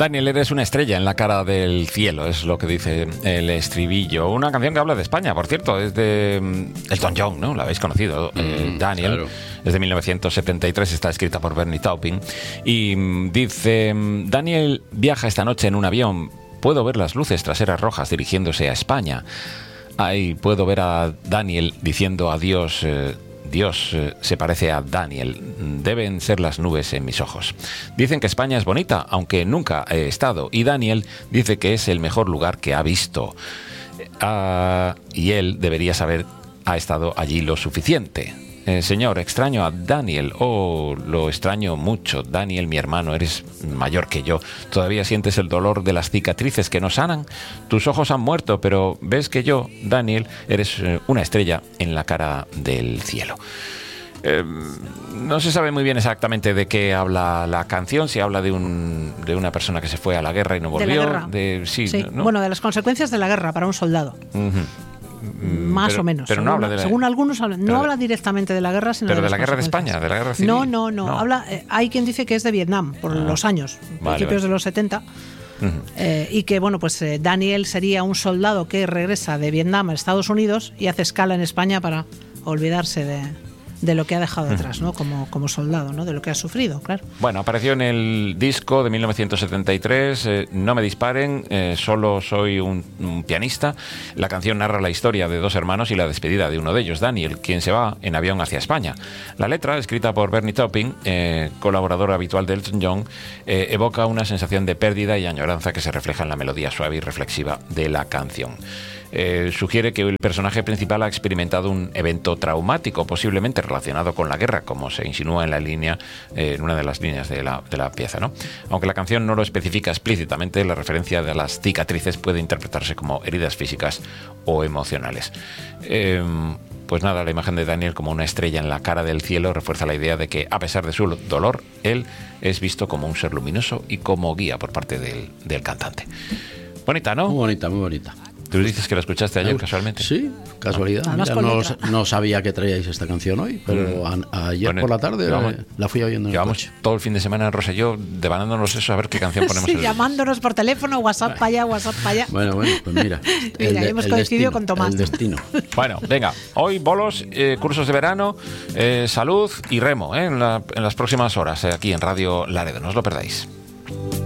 Daniel, eres una estrella en la cara del cielo, es lo que dice el estribillo. Una canción que habla de España, por cierto, es de Elton John, ¿no? La habéis conocido, Daniel. Claro. Es de 1973, está escrita por Bernie Taupin. Y dice, Daniel viaja esta noche en un avión. Puedo ver las luces traseras rojas dirigiéndose a España. Ahí puedo ver a Daniel diciendo adiós. Dios se parece a Daniel. Deben ser las nubes en mis ojos. Dicen que España es bonita, aunque nunca he estado. Y Daniel dice que es el mejor lugar que ha visto. Y él debería saber, ha estado allí lo suficiente. Señor, extraño a Daniel. Oh, lo extraño mucho. Daniel, mi hermano, eres mayor que yo. ¿Todavía sientes el dolor de las cicatrices que no sanan? Tus ojos han muerto, pero ves que yo, Daniel, eres una estrella en la cara del cielo. No se sabe muy bien exactamente de qué habla la canción, si habla de una persona que se fue a la guerra y no volvió. De la guerra. Sí. ¿No? Bueno, de las consecuencias de la guerra para un soldado. Más o menos. Pero no habla de la... Según algunos no habla directamente de la guerra, sino de la guerra de España, de la guerra civil. No. Habla, hay quien dice que es de Vietnam, por los años, principios de los 70. Y que, bueno, pues Daniel sería un soldado que regresa de Vietnam a Estados Unidos y hace escala en España para olvidarse de lo que ha dejado atrás, ¿no? Como soldado, ¿no? De lo que ha sufrido, claro. Bueno, apareció en el disco de 1973, No me disparen, solo soy un pianista. La canción narra la historia de dos hermanos y la despedida de uno de ellos, Daniel, quien se va en avión hacia España. La letra, escrita por Bernie Taupin, colaborador habitual de Elton John, evoca una sensación de pérdida y añoranza que se refleja en la melodía suave y reflexiva de la canción. Sugiere que el personaje principal ha experimentado un evento traumático, posiblemente relacionado con la guerra, como se insinúa en una de las líneas de la pieza, ¿no? Aunque la canción no lo especifica explícitamente, la referencia de las cicatrices puede interpretarse como heridas físicas o emocionales. Pues nada, la imagen de Daniel como una estrella en la cara del cielo refuerza la idea de que, a pesar de su dolor, él es visto como un ser luminoso y como guía por parte del cantante. Bonita, ¿no? Muy bonita, muy bonita. ¿Tú dices que la escuchaste ayer casualmente? Sí, casualidad. No sabía que traíais esta canción hoy, pero ayer por la tarde la fui oyendo en el coche. Todo el fin de semana, Rosa y yo, devanándonos eso a ver qué canción ponemos. Sí, llamándonos por teléfono, WhatsApp para allá, WhatsApp para allá. Bueno, pues mira. Hemos coincidido con Tomás. El destino. Bueno, venga, hoy bolos, cursos de verano, salud y remo en las próximas horas aquí en Radio Laredo. No os lo perdáis.